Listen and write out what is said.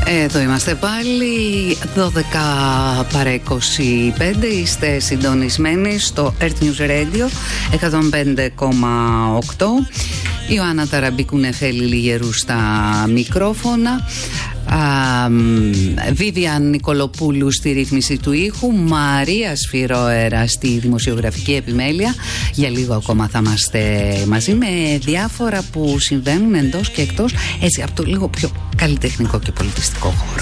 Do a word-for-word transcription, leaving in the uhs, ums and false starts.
Εδώ είμαστε πάλι, δώδεκα παρά είκοσι πέντε, είστε συντονισμένοι στο Earth News Radio εκατόν πέντε κόμμα οκτώ. Ιωάννα Ταραμπίκου, Νεφέλη Λιγερού στα μικρόφωνα, Βίβιαν Νικολοπούλου στη ρύθμιση του ήχου, Μαρία Σφυρόερα στη δημοσιογραφική επιμέλεια. Για λίγο ακόμα θα είμαστε μαζί με διάφορα που συμβαίνουν εντός και εκτός, έτσι από το λίγο πιο καλλιτεχνικό και πολιτιστικό χώρο.